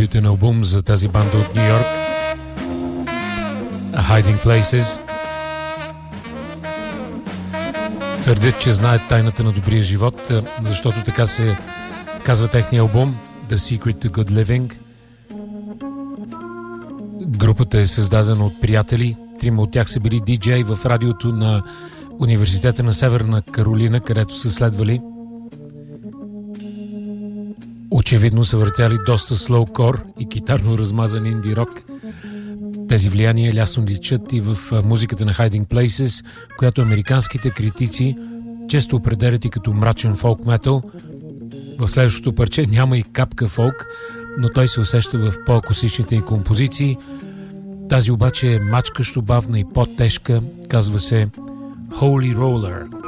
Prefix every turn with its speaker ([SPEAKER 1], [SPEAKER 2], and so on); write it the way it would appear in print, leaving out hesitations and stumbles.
[SPEAKER 1] дебютен албум за тази банда от Ню Йорк, A Hiding Places. Твърдят, че знаят тайната на добрия живот, защото така се казва техния албум The Secret to Good Living. Групата е създадена от приятели. 3 от тях са били диджей в радиото на Университета на Северна Каролина, където са следвали. Очевидно са въртяли доста слоукор и китарно размазан инди рок. Тези влияния ясно личат и в музиката на Hiding Places, която американските критици често определят и като мрачен фолк метал. В следващото парче няма и капка фолк, но той се усеща в по-акустичните и композиции. Тази обаче е мачкащо бавна и по-тежка, казва се Holy Roller.